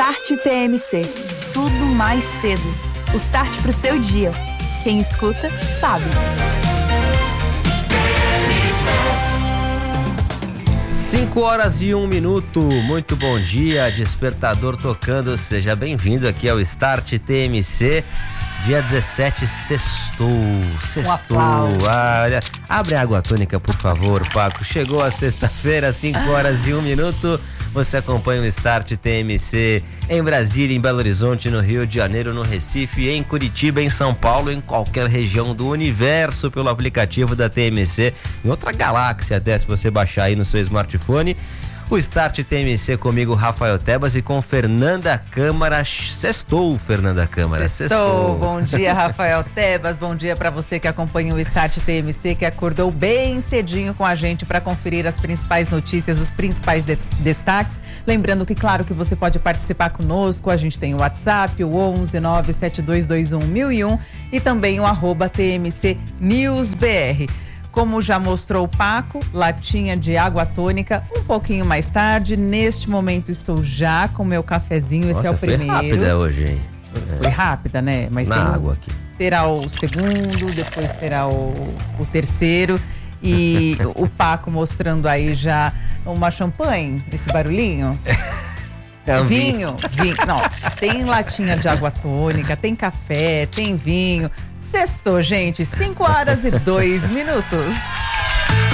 Start TMC. Tudo mais cedo. O start pro seu dia. Quem escuta, sabe. 5h01. Muito bom dia, despertador tocando. Seja bem-vindo aqui ao Start TMC. Dia 17, sextou. Olha, abre a água tônica, por favor, Paco. Chegou a sexta-feira, 5h01. Você acompanha o Start TMC em Brasília, em Belo Horizonte, no Rio de Janeiro, no Recife, em Curitiba, em São Paulo, em qualquer região do universo, pelo aplicativo da TMC, em outra galáxia até, se você baixar aí no seu smartphone. O Start TMC comigo, Rafael Tebas, e com Fernanda Câmara. Sextou, Fernanda Câmara. Sextou. Bom dia, Rafael Tebas. Bom dia para você que acompanha o Start TMC, que acordou bem cedinho com a gente para conferir as principais notícias, os principais destaques. Lembrando que, claro, que você pode participar conosco. A gente tem o WhatsApp, o 11 97221 1001 e também o @TMC NewsBR. Como já mostrou o Paco, latinha de água tônica, um pouquinho mais tarde. Neste momento estou já com meu cafezinho. Nossa, esse é o primeiro. Foi rápida hoje, hein? Foi rápida, né? Mas na água aqui. Terá o segundo, depois terá o terceiro. E o Paco mostrando aí já uma champanhe, esse barulhinho. É um vinho. Não, tem latinha de água tônica, tem café, tem vinho. Sextou, gente, 5h02.